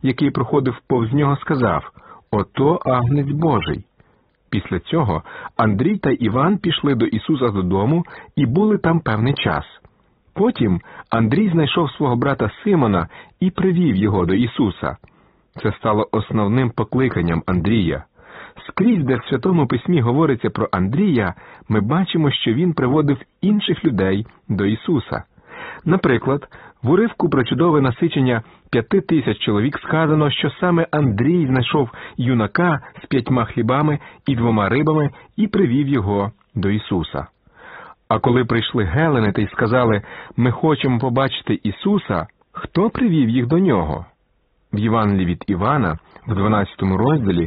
який проходив повз нього, сказав: «Ото агнець Божий». Після цього Андрій та Іван пішли до Ісуса додому і були там певний час. Потім Андрій знайшов свого брата Симона і привів його до Ісуса. Це стало основним покликанням Андрія. Скрізь, де в Святому Письмі говориться про Андрія, ми бачимо, що він приводив інших людей до Ісуса. Наприклад, в уривку про чудове насичення 5000 чоловік сказано, що саме Андрій знайшов юнака з 5 хлібами і 2 рибами і привів його до Ісуса. А коли прийшли геленити і сказали: «Ми хочемо побачити Ісуса», хто привів їх до Нього? В Євангелії від Івана, в 12 розділі,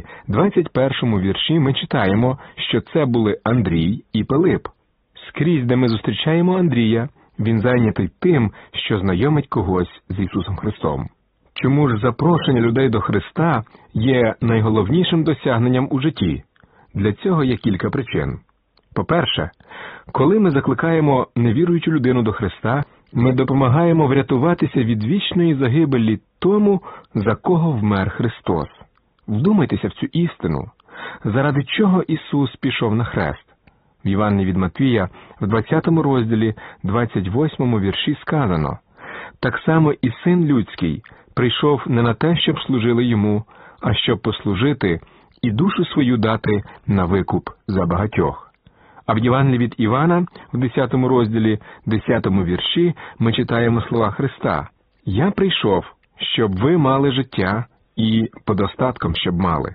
21 вірші ми читаємо, що це були Андрій і Пилип. Скрізь, де ми зустрічаємо Андрія, він зайнятий тим, що знайомить когось з Ісусом Христом. Чому ж запрошення людей до Христа є найголовнішим досягненням у житті? Для цього є кілька причин. По-перше, коли ми закликаємо невіруючу людину до Христа, ми допомагаємо врятуватися від вічної загибелі тому, за кого вмер Христос. Вдумайтеся в цю істину. Заради чого Ісус пішов на хрест? В Євангелії від Матвія, в 20 розділі, 28 вірші сказано: «Так само і Син Людський прийшов не на те, щоб служили Йому, а щоб послужити і душу свою дати на викуп за багатьох». А в Євангелії від Івана, в 10 розділі, 10 вірші, ми читаємо слова Христа: «Я прийшов, щоб ви мали життя і подостатком, щоб мали».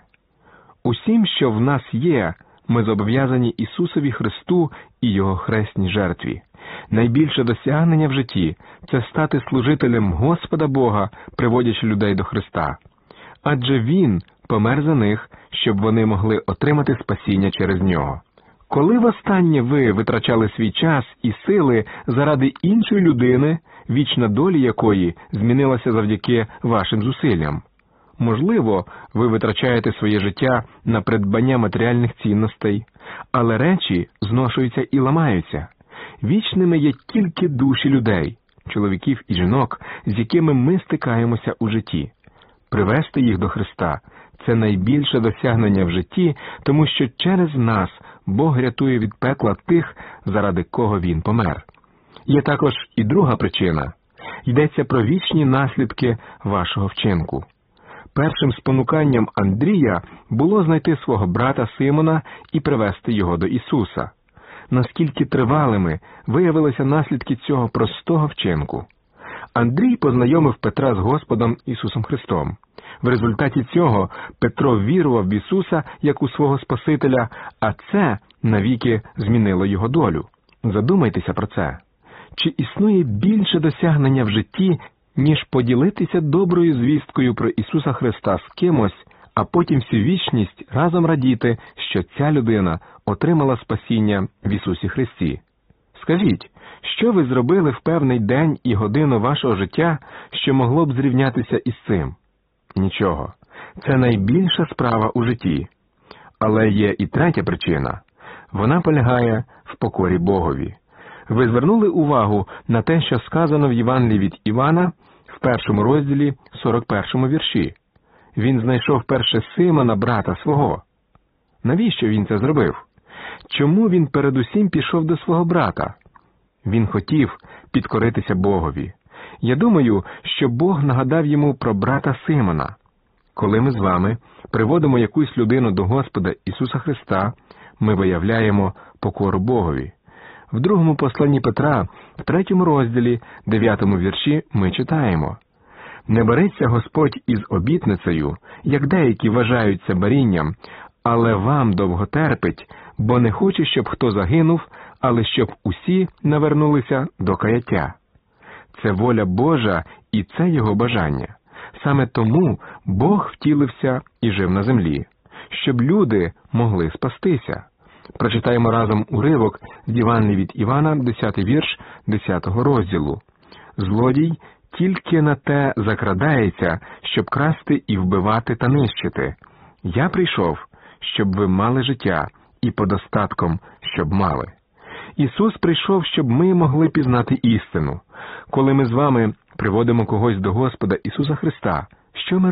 Усім, що в нас є, ми зобов'язані Ісусові Христу і Його хресній жертві. Найбільше досягнення в житті – це стати служителем Господа Бога, приводячи людей до Христа. Адже Він помер за них, щоб вони могли отримати спасіння через Нього. Коли востаннє ви витрачали свій час і сили заради іншої людини, вічна доля якої змінилася завдяки вашим зусиллям? Можливо, ви витрачаєте своє життя на придбання матеріальних цінностей, але речі зношуються і ламаються. Вічними є тільки душі людей, чоловіків і жінок, з якими ми стикаємося у житті. Привести їх до Христа – це найбільше досягнення в житті, тому що через нас Бог рятує від пекла тих, заради кого Він помер. Є також і друга причина. Йдеться про вічні наслідки вашого вчинку. Першим спонуканням Андрія було знайти свого брата Симона і привести його до Ісуса. Наскільки тривалими виявилися наслідки цього простого вчинку? Андрій познайомив Петра з Господом Ісусом Христом. В результаті цього Петро вірував в Ісуса як у свого Спасителя, а це навіки змінило його долю. Задумайтеся про це. Чи існує більше досягнення в житті, ніж поділитися доброю звісткою про Ісуса Христа з кимось, а потім всю вічність разом радіти, що ця людина отримала спасіння в Ісусі Христі? Скажіть, що ви зробили в певний день і годину вашого життя, що могло б зрівнятися із цим? Нічого. Це найбільша справа у житті. Але є і третя причина. Вона полягає в покорі Богові. Ви звернули увагу на те, що сказано в Євангелії від Івана в 1 розділі 41 вірші. Він знайшов перше Симона, брата свого. Навіщо він це зробив? Чому він передусім пішов до свого брата? Він хотів підкоритися Богові. Я думаю, що Бог нагадав йому про брата Симона. Коли ми з вами приводимо якусь людину до Господа Ісуса Христа, ми виявляємо покору Богові. В другому посланні Петра, в 3 розділі, 9 вірші, ми читаємо: «Не береться Господь із обітницею, як деякі вважаються барінням, але вам довго терпить, бо не хоче, щоб хто загинув, але щоб усі навернулися до каяття». Це воля Божа і це Його бажання. Саме тому Бог втілився і жив на землі, щоб люди могли спастися. Прочитаємо разом уривок з Євангелії від Івана, 10 вірш 10 розділу. «Злодій тільки на те закрадається, щоб красти і вбивати та нищити. Я прийшов, щоб ви мали життя, і подостатком, щоб мали». Ісус прийшов, щоб ми могли пізнати істину. Коли ми з вами приводимо когось до Господа Ісуса Христа, що ми